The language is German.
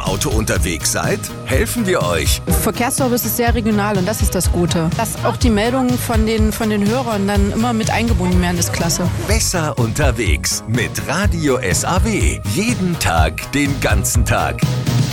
Auto unterwegs seid? Helfen wir euch. Verkehrsservice ist sehr regional und das ist das Gute. Dass auch die Meldungen von den Hörern dann immer mit eingebunden werden, ist klasse. Besser unterwegs mit Radio SAW. Jeden Tag, den ganzen Tag.